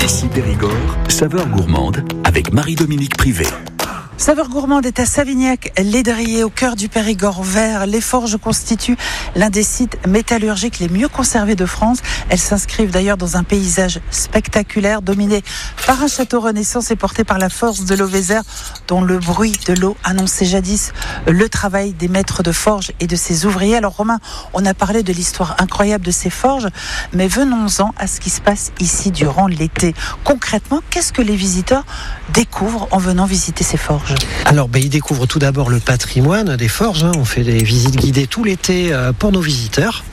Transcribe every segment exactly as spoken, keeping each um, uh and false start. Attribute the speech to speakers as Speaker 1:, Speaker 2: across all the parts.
Speaker 1: Ici Périgord, saveur gourmande avec Marie-Dominique Privé.
Speaker 2: Saveur gourmande est à Savignac-Lédrier, au cœur du Périgord vert. Les forges constituent l'un des sites métallurgiques les mieux conservés de France. Elles s'inscrivent d'ailleurs dans un paysage spectaculaire, dominé par un château Renaissance et porté par la force de l'eau Vézère, dont le bruit de l'eau annonçait jadis le travail des maîtres de forge et de ses ouvriers. Alors Romain, on a parlé de l'histoire incroyable de ces forges, mais venons-en à ce qui se passe ici durant l'été. Concrètement, qu'est-ce que les visiteurs découvrent en venant visiter ces forges ?
Speaker 3: Alors, ben, ils découvrent tout d'abord le patrimoine des forges. Hein. On fait des visites guidées tout l'été euh, pour nos visiteurs.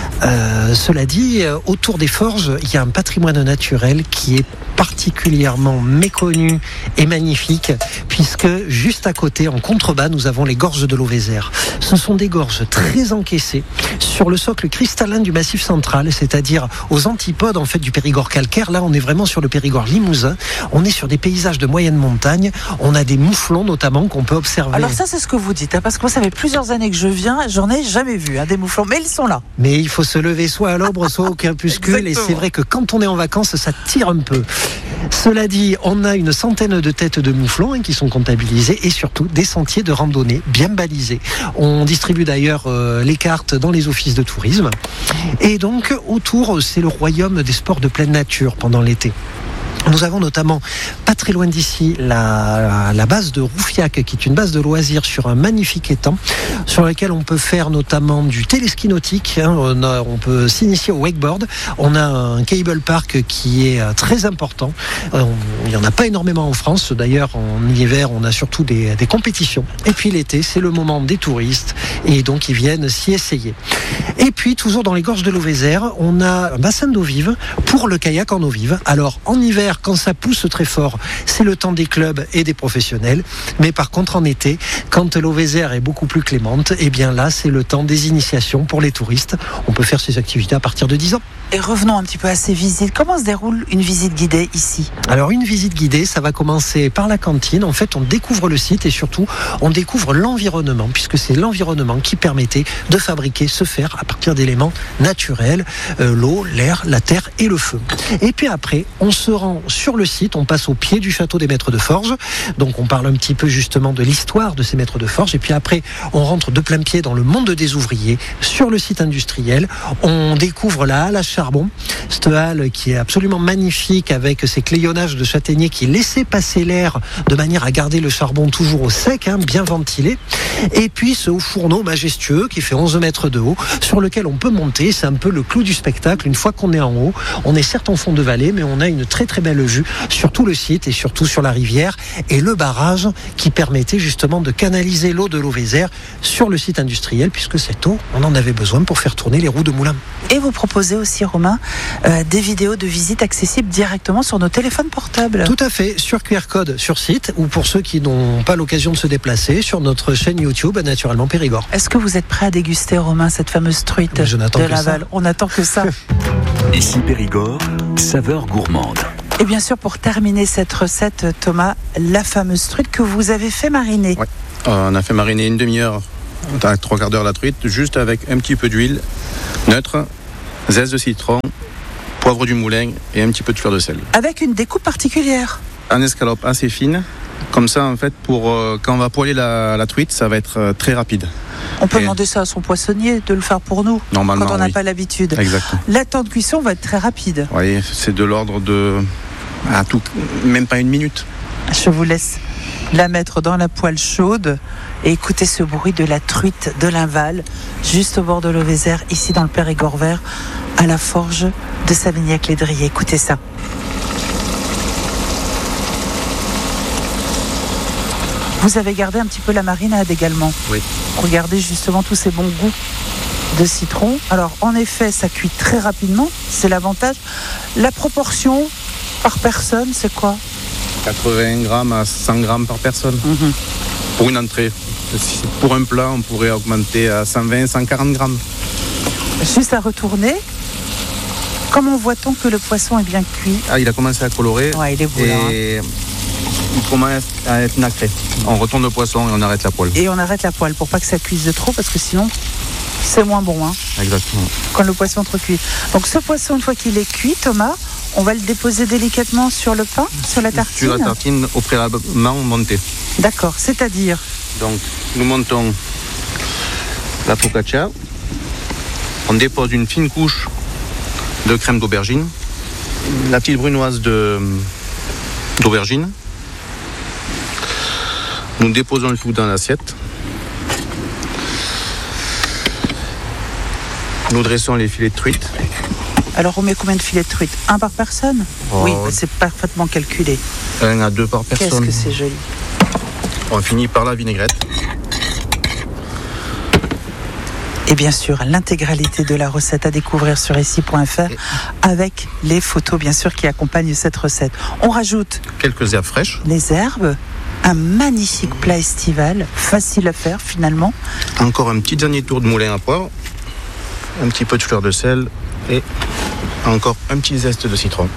Speaker 3: Euh, cela dit, euh, autour des forges, il y a un patrimoine naturel qui est particulièrement méconnu et magnifique, puisque juste à côté, en contrebas, nous avons les gorges de l'eau Vézère. Ce sont des gorges très encaissées sur le socle cristallin du Massif central, c'est-à-dire aux antipodes en fait du Périgord calcaire. Là, on est vraiment sur le Périgord limousin. On est sur des paysages de moyenne montagne. On a des mouflons notamment qu'on peut observer.
Speaker 2: Alors ça, c'est ce que vous dites, hein, parce que moi, ça fait plusieurs années que je viens, j'en ai jamais vu, hein, des mouflons, mais ils sont là.
Speaker 3: Mais il faut se lever soit à l'aube, soit au crépuscule, et c'est vrai que quand on est en vacances, ça tire un peu. Cela dit, on a une centaine de têtes de mouflons hein, qui sont comptabilisées et surtout des sentiers de randonnée bien balisés. On distribue d'ailleurs euh, les cartes dans les offices de tourisme. Et donc, autour, c'est le royaume des sports de pleine nature pendant l'été. Nous avons notamment, pas très loin d'ici, la, la base de Roufiac, qui est une base de loisirs sur un magnifique étang, sur lequel on peut faire notamment du téléski nautique, hein, on, a, on peut s'initier au wakeboard. On a un cable park qui est très important. Euh, on, il n'y en a pas énormément en France. D'ailleurs, en hiver, on a surtout des, des compétitions. Et puis l'été, c'est le moment des touristes, et donc ils viennent s'y essayer. Et puis, toujours dans les gorges de l'eau Vézère, on a un bassin d'eau vive pour le kayak en eau vive. Alors, en hiver, quand ça pousse très fort, c'est le temps des clubs et des professionnels. Mais par contre, en été, quand l'eau Vézère est beaucoup plus clémente, eh bien là, c'est le temps des initiations pour les touristes. On peut faire ces activités à partir de dix ans.
Speaker 2: Et revenons un petit peu à ces visites. Comment se déroule une visite guidée ici ?
Speaker 3: Alors, une visite guidée, ça va commencer par la cantine. En fait, on découvre le site et surtout, on découvre l'environnement, puisque c'est l'environnement qui permettait de fabriquer ce fer à partir d'éléments naturels, euh, l'eau, l'air, la terre et le feu. Et puis après, on se rend sur le site, on passe au pied du château des maîtres de forge. Donc, on parle un petit peu justement de l'histoire de ces maîtres de forge. Et puis après, on rentre de plein pied dans le monde des ouvriers, sur le site industriel. On découvre la halle à charbon, cette halle qui est absolument magnifique avec ses clayonnages de châtaignier qui laissaient passer l'air de manière à garder le charbon toujours au sec, hein, bien ventilé. Et puis ce haut fourneau majestueux qui fait onze mètres de haut, sur lequel on peut monter. C'est un peu le clou du spectacle. Une fois qu'on est en haut, on est certes en fond de vallée, mais on a une très très belle vue sur tout le site et surtout sur la rivière et le barrage qui permettait justement de canaliser l'eau de l'eau Vézère sur le site industriel, puisque cette eau, on en avait besoin pour faire tourner les roues de moulin.
Speaker 2: Et vous proposez aussi, Romain, euh, des vidéos de visite accessibles directement sur nos téléphones portables.
Speaker 3: Tout à fait, sur Q R code sur site, ou pour ceux qui n'ont pas l'occasion de se déplacer, sur notre chaîne YouTube, naturellement Périgord.
Speaker 2: Est-ce que vous êtes prêt à déguster, Romain, cette fameuse truite
Speaker 3: Je n'attends
Speaker 2: de
Speaker 3: que
Speaker 2: Laval ?
Speaker 3: ça.
Speaker 2: On n'attend que ça.
Speaker 1: Ici Périgord, saveur gourmande.
Speaker 2: Et bien sûr, pour terminer cette recette, Thomas, la fameuse truite que vous avez fait mariner.
Speaker 4: Ouais. Euh, on a fait mariner une demi-heure, trois quarts d'heure la truite, juste avec un petit peu d'huile neutre, zeste de citron, poivre du moulin et un petit peu de fleur de sel.
Speaker 2: Avec une découpe particulière.
Speaker 4: En escalope assez fine, comme ça en fait, pour euh, quand on va poêler la, la truite, ça va être euh, très rapide.
Speaker 2: On peut
Speaker 4: Et
Speaker 2: demander ça à son poissonnier de le faire pour nous,
Speaker 4: Normalement,
Speaker 2: quand on n'a
Speaker 4: oui.
Speaker 2: pas l'habitude.
Speaker 4: Exactement.
Speaker 2: La temps de cuisson va être très rapide.
Speaker 4: Oui, c'est de l'ordre de à tout, même pas une minute.
Speaker 2: Je vous laisse la mettre dans la poêle chaude et écouter ce bruit de la truite de Laval, juste au bord de l'eau Vézère, ici dans le Périgord vert, à la forge de Savignac-Lédrier. Écoutez ça. Vous avez gardé un petit peu la marinade également.
Speaker 4: Oui.
Speaker 2: Regardez justement tous ces bons goûts de citron. Alors en effet, ça cuit très rapidement, c'est l'avantage. La proportion par personne, c'est quoi ?
Speaker 4: quatre-vingts grammes à cent grammes par personne.
Speaker 2: Mmh.
Speaker 4: Pour une entrée. Pour un plat, on pourrait augmenter à cent vingt, cent quarante grammes.
Speaker 2: Juste à retourner. Comment voit-on que le poisson est bien cuit ?
Speaker 4: Ah, il a commencé à colorer.
Speaker 2: Ouais, il est beau, là,
Speaker 4: et il commence à être nacré. On retourne le poisson et on arrête la poêle.
Speaker 2: Et on arrête la poêle pour pas que ça cuise de trop, parce que sinon c'est moins bon, hein,
Speaker 4: Exactement.
Speaker 2: quand le poisson est trop cuit. Donc ce poisson, une fois qu'il est cuit, Thomas, on va le déposer délicatement sur le pain, sur la tartine.
Speaker 4: Sur la tartine au préalablement montée.
Speaker 2: D'accord, c'est-à-dire?
Speaker 4: Donc, nous montons la focaccia. On dépose une fine couche de crème d'aubergine, la petite brunoise de, d'aubergine. Nous déposons le tout dans l'assiette. Nous dressons les filets de truite.
Speaker 2: Alors on met combien de filets de truite? Un par personne?
Speaker 4: Oh.
Speaker 2: Oui, bah, c'est parfaitement calculé.
Speaker 4: Un à deux par personne.
Speaker 2: Qu'est-ce que c'est joli.
Speaker 4: On finit par la vinaigrette.
Speaker 2: Et bien sûr, l'intégralité de la recette à découvrir sur ici point f r avec les photos bien sûr qui accompagnent cette recette. On rajoute
Speaker 4: quelques herbes fraîches.
Speaker 2: Les herbes, un magnifique plat estival, facile à faire finalement.
Speaker 4: Encore un petit dernier tour de moulin à poivre, un petit peu de fleur de sel et encore un petit zeste de citron.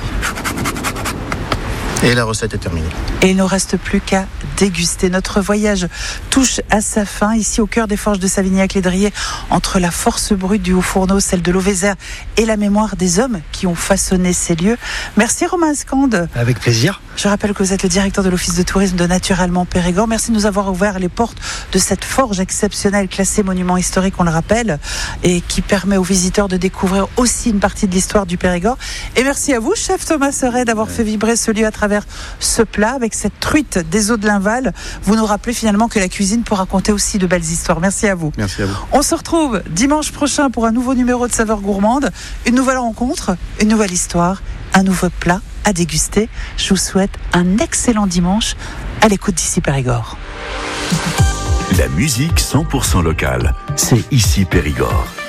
Speaker 4: Et la recette est terminée.
Speaker 2: Et il ne reste plus qu'à déguster. Notre voyage touche à sa fin, ici au cœur des forges de Savignac-les-Driers, entre la force brute du Haut-Fourneau, celle de l'Auvézère et la mémoire des hommes qui ont façonné ces lieux. Merci Romain Ascande.
Speaker 3: Avec plaisir.
Speaker 2: Je rappelle que vous êtes le directeur de l'Office de tourisme de Naturalement Périgord. Merci de nous avoir ouvert les portes de cette forge exceptionnelle classée monument historique, on le rappelle, et qui permet aux visiteurs de découvrir aussi une partie de l'histoire du Périgord. Et merci à vous, chef Thomas Seret, d'avoir fait vibrer ce lieu à travers ce plat avec cette truite des eaux de Linval. Vous nous rappelez finalement que la cuisine peut raconter aussi de belles histoires. Merci à vous.
Speaker 4: Merci à vous.
Speaker 2: On se retrouve dimanche prochain pour un nouveau numéro de Saveurs Gourmandes, une nouvelle rencontre, une nouvelle histoire, un nouveau plat à déguster. Je vous souhaite un excellent dimanche à l'écoute d'Ici Périgord.
Speaker 1: La musique cent pour cent locale, c'est Ici Périgord.